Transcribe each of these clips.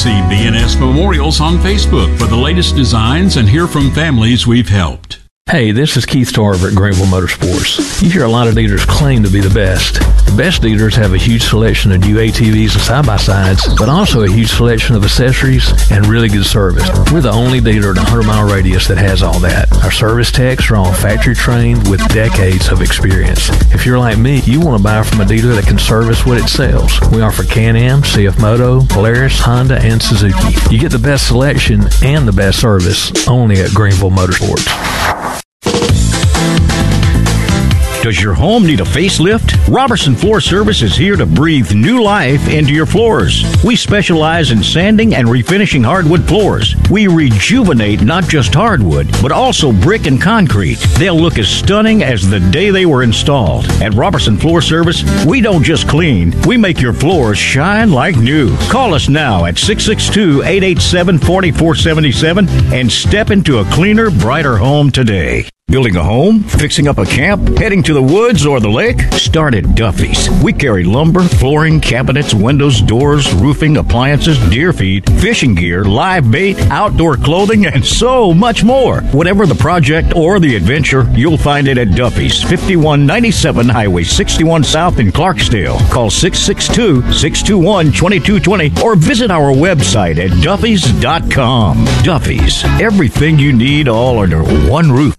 See B&S Memorials on Facebook for the latest designs and hear from families we've helped. Hey, this is Keith Tarver at Greenville Motorsports. You hear a lot of dealers claim to be the best. The best dealers have a huge selection of new ATVs and side-by-sides, but also a huge selection of accessories and really good service. We're the only dealer in a 100-mile radius that has all that. Our service techs are all factory trained with decades of experience. If you're like me, you want to buy from a dealer that can service what it sells. We offer Can-Am, CF Moto, Polaris, Honda, and Suzuki. You get the best selection and the best service only at Greenville Motorsports. Does your home need a facelift? Robertson Floor Service is here to breathe new life into your floors. We specialize in sanding and refinishing hardwood floors. We rejuvenate not just hardwood, but also brick and concrete. They'll look as stunning as the day they were installed. At Robertson Floor Service, we don't just clean, we make your floors shine like new. Call us now at 662-887-4477 and step into a cleaner, brighter home today. Building a home? Fixing up a camp? Heading to the woods or the lake? Start at Duffy's. We carry lumber, flooring, cabinets, windows, doors, roofing, appliances, deer feed, fishing gear, live bait, outdoor clothing, and so much more. Whatever the project or the adventure, you'll find it at Duffy's, 5197 Highway 61 South in Clarksdale. Call 662-621-2220 or visit our website at duffys.com. Duffy's, everything you need all under one roof.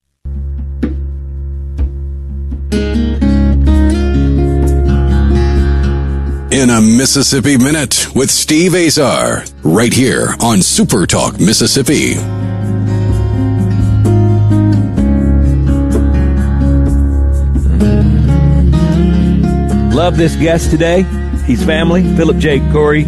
In a Mississippi Minute with Steve Azar, right here on Super Talk Mississippi. Love this guest today. He's family. Philip J. Corey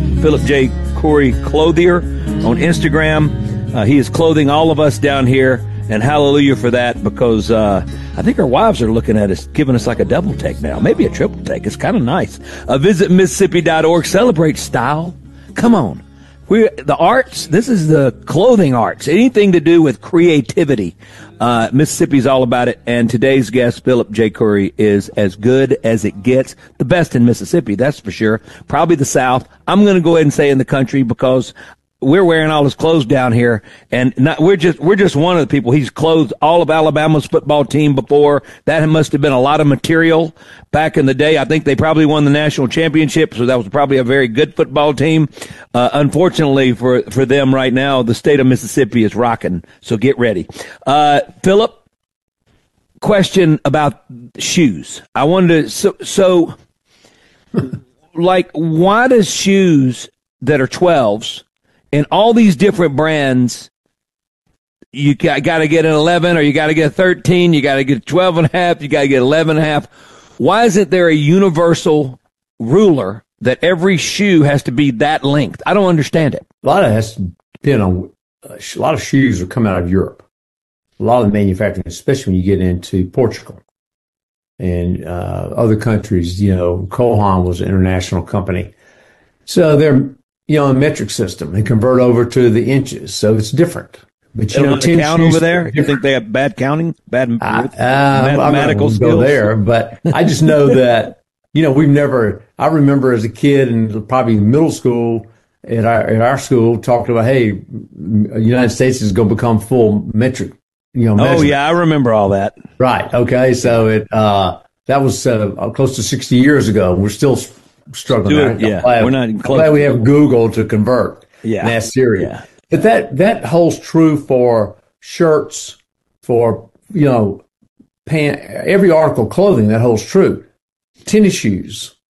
Clothier on Instagram. He is clothing all of us down here, and hallelujah for that, because I think our wives are looking at us, giving us like a double take now, maybe a triple take. It's kind of nice. Visit Mississippi.org. Celebrate style. Come on. The arts, this is the clothing arts. Anything to do with creativity. Mississippi's all about it. And today's guest, Philip J. Curry, is as good as it gets. The best in Mississippi, that's for sure. Probably the South. I'm going to go ahead and say in the country, because we're wearing all his clothes down here, and we're just one of the people. He's clothed all of Alabama's football team before. That must have been a lot of material back in the day. I think they probably won the national championship, so that was probably a very good football team. Unfortunately for them right now, the state of Mississippi is rocking, so get ready. Philip, question about shoes. I wanted to, like, why does shoes that are 12s and all these different brands, you got to get an 11, or you got to get a 13, you got to get a 12 and a half, you got to get 11 and a half. Why isn't there a universal ruler that every shoe has to be that length? I don't understand it. A lot of that's depend on a lot of shoes are coming out of Europe. A lot of the manufacturing, especially when you get into Portugal and other countries. You know, Kohan was an international company, so they're a metric system. They convert over to the inches, so it's different. But you know, count over there. You think they have bad counting, bad mathematical skills? Go there, but I just know that I remember as a kid and probably middle school at our school talked about, hey, the United States is going to become full metric. Oh yeah, I remember all that. Right. Okay. So that was close to 60 years ago. We're still struggling. We're not even close. I'm glad we have Google to convert. Yeah. And that's serious. Yeah. But that holds true for shirts, for, every article of clothing. That holds true. Tennis shoes.